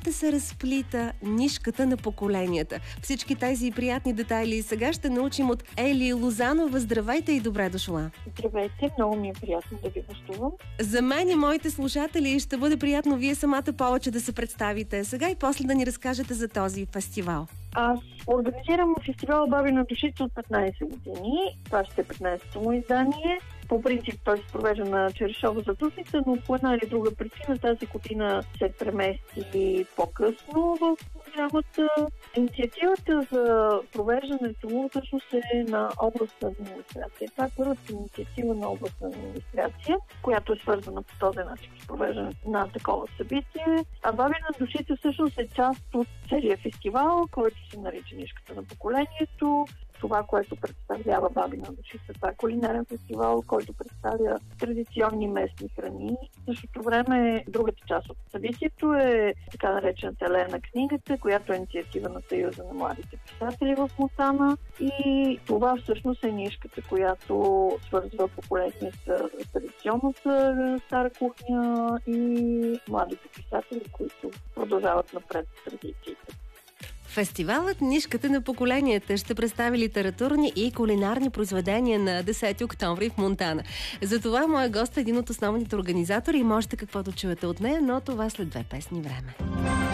ще се разплита нишката на поколенията. Всички тези приятни детайли сега ще научим от Ели Лозанова. Здравейте и добре дошла! Здравейте, много ми е приятно да ви гостувам. За мен и моите слушатели ще бъде приятно вие самата повече да се представите сега и после да ни разкажете за този фестивал. Аз организирам фестивала Баби на душите от 15 години. Това ще е 15-то му издание. По принцип той се провежда на Черешова задушница, но по една или друга причина тази година се премести по-късно в програмата. Инициативата за провеждането му всъщност е на областна администрация. Това е първата инициатива на областна администрация, която е свързана по този начин с провеждането на такова събитие. А Баби на душите всъщност е част от целия фестивал, който се нарича Нишката на поколението. Това, което представлява Баби на душите, това е кулинарен фестивал, който представя традиционни местни храни. В същото време другата част от събитието е така наречената Алея на книгата, която е инициатива на Съюза на младите писатели в Монтана. И това всъщност е нишката, която свързва поколение с традиционната стара кухня и младите писатели, които продължават напред традициите. Фестивалът Нишката на поколенията ще представи литературни и кулинарни произведения на 10 октомври в Монтана. Затова моя гост е един от основните организатори и можете какво да чуете от нея, но това след 2 песни време.